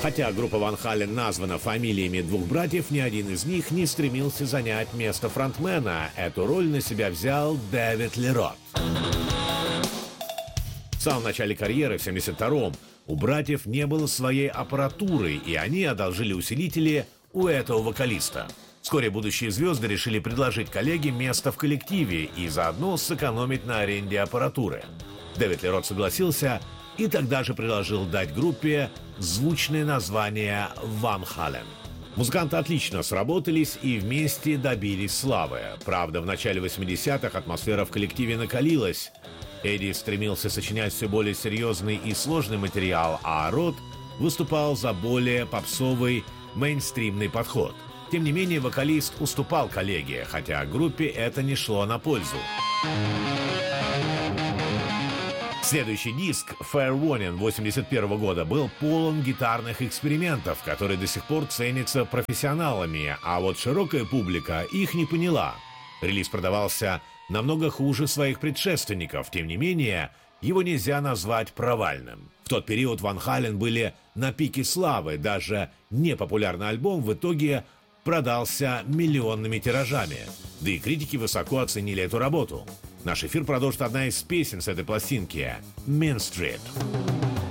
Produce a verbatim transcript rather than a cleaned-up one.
Хотя группа Ван Хален названа фамилиями двух братьев, ни один из них не стремился занять место фронтмена. Эту роль на себя взял Дэвид Ли Рот. В самом начале карьеры, в семьдесят втором, у братьев не было своей аппаратуры, и они одолжили усилители у этого вокалиста. Вскоре будущие звезды решили предложить коллеге место в коллективе и заодно сэкономить на аренде аппаратуры. Дэвид Ли Рот согласился и тогда же предложил дать группе звучное название «Ван Хален». Музыканты отлично сработались и вместе добились славы. Правда, в начале восьмидесятых атмосфера в коллективе накалилась. Эдди стремился сочинять все более серьезный и сложный материал, а Рот выступал за более попсовый, мейнстримный подход. Тем не менее, вокалист уступал коллеге, хотя группе это не шло на пользу. Следующий диск «Fair Warning» восемьдесят первого года был полон гитарных экспериментов, которые до сих пор ценятся профессионалами, а вот широкая публика их не поняла. Релиз продавался намного хуже своих предшественников, тем не менее, его нельзя назвать провальным. В тот период Ван Хален были на пике славы, даже непопулярный альбом в итоге продался миллионными тиражами. Да и критики высоко оценили эту работу. Наш эфир продолжит одна из песен с этой пластинки – «Mean Street».